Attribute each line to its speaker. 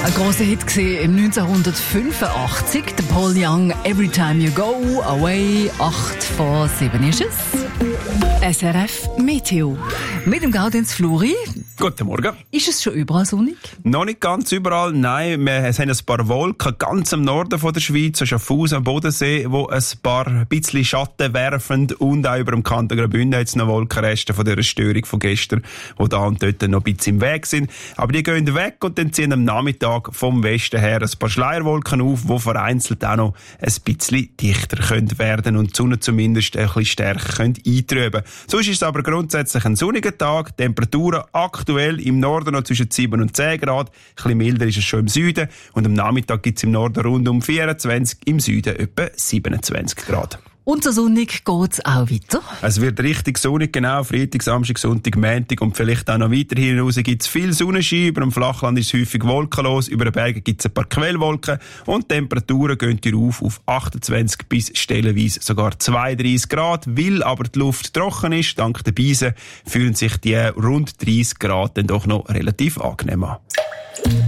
Speaker 1: Ein grosser Hit war im 1985. Der Paul Young, Every Time You Go Away. 8 vor 7 ist es. SRF Meteo. Mit dem Gaudenz Flori.
Speaker 2: Guten Morgen.
Speaker 1: Ist es schon überall sonnig?
Speaker 2: Noch nicht ganz überall, nein. Wir haben ein paar Wolken ganz im Norden von der Schweiz, so Schaffhausen am Bodensee, wo ein paar bisschen Schatten werfen, und auch über dem Kanton Graubünden jetzt noch Wolkenreste von dieser Störung von gestern, die da und dort noch ein bisschen im Weg sind. Aber die gehen weg und dann ziehen am Nachmittag vom Westen her ein paar Schleierwolken auf, die vereinzelt auch noch ein bisschen dichter können werden und die Sonne zumindest ein bisschen stärker können eintrüben. Sonst ist es aber grundsätzlich ein sonniger Tag. Temperaturen aktuell im Norden noch zwischen 7 und 10 Grad. Ein bisschen milder ist es schon im Süden. Und am Nachmittag gibt es im Norden rund um 24, im Süden etwa 27 Grad.
Speaker 1: Und so sonnig geht's auch weiter?
Speaker 2: Es wird richtig sonnig, genau. Freitag, Samstag, Sonntag, Montag und vielleicht auch noch weiter hier hinaus gibt es viel Sonnenschein. Über dem Flachland ist es häufig wolkenlos. Über den Bergen gibt es ein paar Quellwolken. Und die Temperaturen gehen hier auf 28 bis stellenweise sogar 32 Grad. Weil aber die Luft trocken ist, dank der Beise, fühlen sich die rund 30 Grad dann doch noch relativ angenehm an.